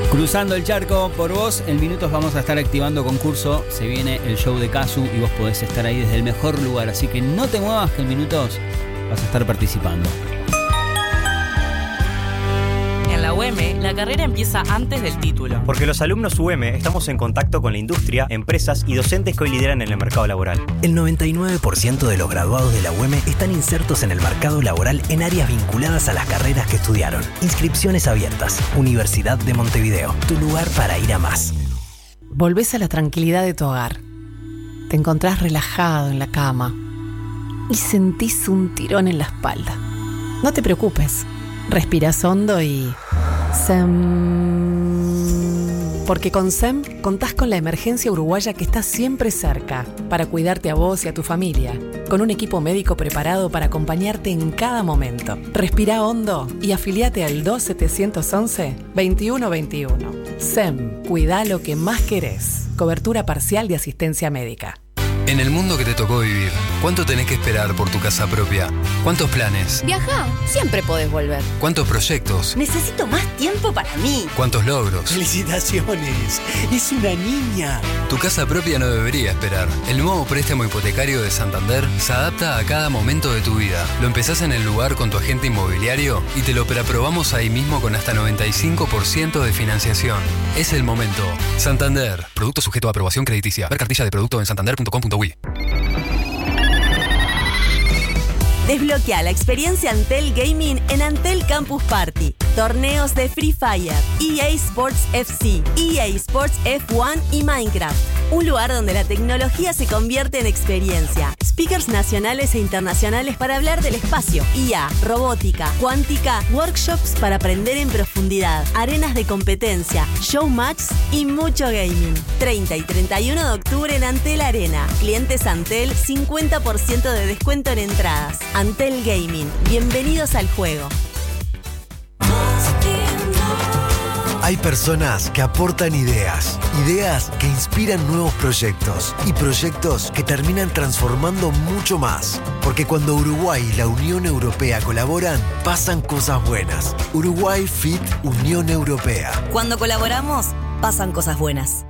Cruzando el charco por vos, en minutos vamos a estar activando concurso. Se viene el show de Casu y vos podés estar ahí desde el mejor lugar. Así que no te muevas, que en minutos vas a estar participando. En la UM, la carrera empieza antes del título. Porque los alumnos UM estamos en contacto con la industria, empresas y docentes que hoy lideran en el mercado laboral. El 99% de los graduados de la UM están insertos en el mercado laboral en áreas vinculadas a las carreras que estudiaron. Inscripciones abiertas. Universidad de Montevideo. Tu lugar para ir a más. Volvés a la tranquilidad de tu hogar. Te encontrás relajado en la cama y sentís un tirón en la espalda. No te preocupes. Respirás hondo y... SEM. Porque con SEM contás con la emergencia uruguaya que está siempre cerca para cuidarte a vos y a tu familia, con un equipo médico preparado para acompañarte en cada momento. Respirá hondo y afiliate al 2711-2121. SEM, cuidá lo que más querés. Cobertura parcial de asistencia médica. En el mundo que te tocó vivir, ¿cuánto tenés que esperar por tu casa propia? ¿Cuántos planes? Viajá, siempre podés volver. ¿Cuántos proyectos? Necesito más tiempo para mí. ¿Cuántos logros? ¡Felicitaciones! ¡Es una niña! Tu casa propia no debería esperar. El nuevo préstamo hipotecario de Santander se adapta a cada momento de tu vida. Lo empezás en el lugar con tu agente inmobiliario y te lo preaprobamos ahí mismo con hasta 95% de financiación. Es el momento. Santander. Producto sujeto a aprobación crediticia. Ver cartilla de producto en santander.com.uy. Desbloquea la experiencia Antel Gaming en Antel Campus Party. Torneos de Free Fire, EA Sports FC, EA Sports F1 y Minecraft. Un lugar donde la tecnología se convierte en experiencia. Speakers nacionales e internacionales para hablar del espacio, IA, robótica, cuántica, workshops para aprender en profundidad, arenas de competencia, showmatch y mucho gaming. 30 y 31 de octubre en Antel Arena. Clientes Antel, 50% de descuento en entradas. Antel Gaming, bienvenidos al juego. Hay personas que aportan ideas que inspiran nuevos proyectos y proyectos que terminan transformando mucho más. Porque cuando Uruguay y la Unión Europea colaboran, pasan cosas buenas. Uruguay Fit Unión Europea. Cuando colaboramos, pasan cosas buenas.